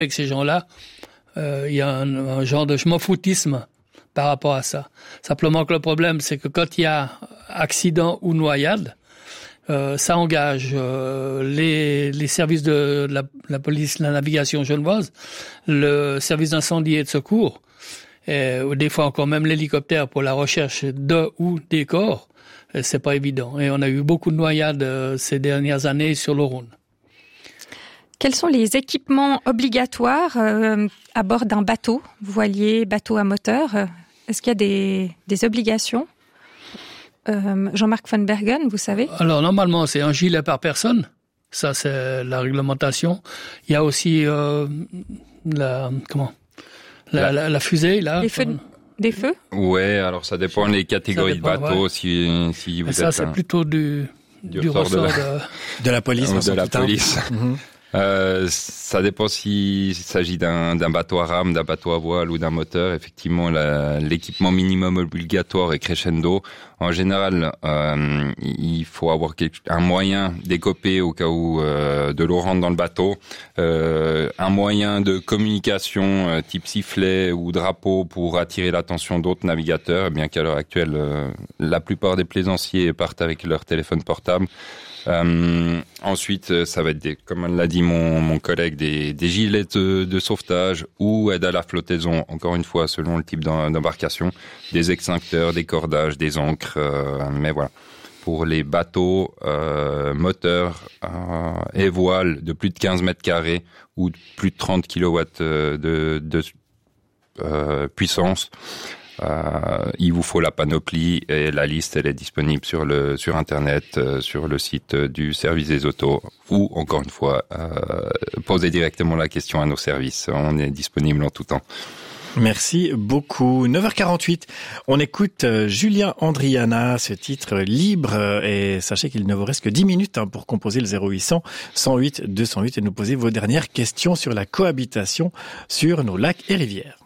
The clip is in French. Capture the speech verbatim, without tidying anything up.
avec ces gens-là, euh, il y a un, un genre de je m'en foutisme par rapport à ça. Simplement que le problème, c'est que quand il y a accident ou noyade, euh, ça engage euh, les, les services de la, la police, la navigation genevoise, le service d'incendie et de secours, et, ou des fois encore même l'hélicoptère pour la recherche de ou des corps. C'est pas évident. Et on a eu beaucoup de noyades euh, ces dernières années sur le Rhône. Quels sont les équipements obligatoires euh, à bord d'un bateau, voilier, bateau à moteur? Est-ce qu'il y a des, des obligations? euh, Jean-Marc von Bergen, vous savez? Alors, normalement, c'est un gilet par personne. Ça, c'est la réglementation. Il y a aussi euh, la, comment, la, la, la fusée, là. Les feux de... Des feux? Ouais, alors ça dépend des catégories dépend, de bateaux. Ouais. Si, si vous Mais ça, êtes c'est un... plutôt du, du, du ressort de la... de... de la police. De la police. Mm-hmm. Euh, ça dépend s'il s'agit d'un, d'un bateau à rame, d'un bateau à voile ou d'un moteur. Effectivement, la, l'équipement minimum obligatoire est crescendo. En général, euh, il faut avoir quelque, un moyen d'écoper au cas où euh, de l'eau rentre dans le bateau, euh, un moyen de communication euh, type sifflet ou drapeau pour attirer l'attention d'autres navigateurs, bien qu'à l'heure actuelle, euh, la plupart des plaisanciers partent avec leur téléphone portable. Euh, ensuite, ça va être, des, comme l'a dit mon, mon collègue, des, des gilets de, de sauvetage ou aide à la flottaison, encore une fois, selon le type d'embarcation, des extincteurs, des cordages, des ancres, euh, mais voilà. Pour les bateaux, euh, moteurs euh, et voiles de plus de quinze mètres carrés ou de plus de trente kilowatts de, de euh, puissance, Euh, il vous faut la panoplie et la liste, elle est disponible sur le sur internet, euh, sur le site du service des autos ou encore une fois euh, posez directement la question à nos services. On est disponible en tout temps. Merci beaucoup. neuf heures quarante-huit, on écoute Julien Andriana, ce titre Libre, et sachez qu'il ne vous reste que dix minutes hein, pour composer le zéro huit cent, cent huit, deux cent huit et nous poser vos dernières questions sur la cohabitation sur nos lacs et rivières.